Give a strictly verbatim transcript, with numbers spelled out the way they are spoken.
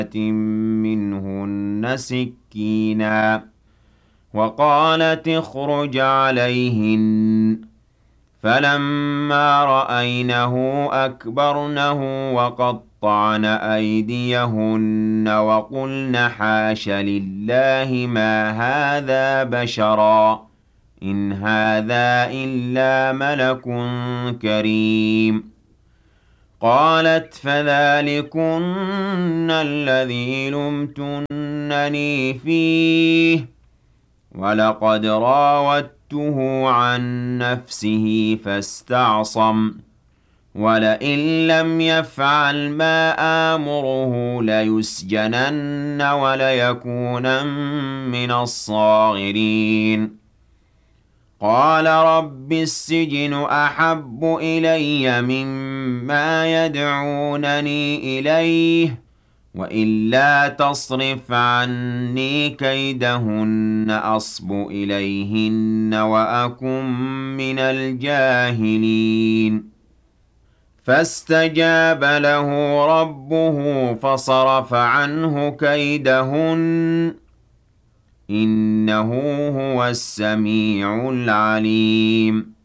منهن سكينا وقالت اخرج عليهن فلما رأينه أكبرنه وقطعن أيديهن وقلن حاش لله ما هذا بشرا إن هذا إلا ملك كريم قالت فذلكن الذي لمتنني فيه ولقد راودته عن نفسه فاستعصم ولئن لم يفعل ما آمره ليسجنن وليكونن من الصاغرين قال رب السجن أحب إلي مما يدعونني إليه وإلا تصرف عني كيدهن أصب إليهن وأكن من الجاهلين فاستجاب له ربه فصرف عنه كيدهن إنه هو السميع العليم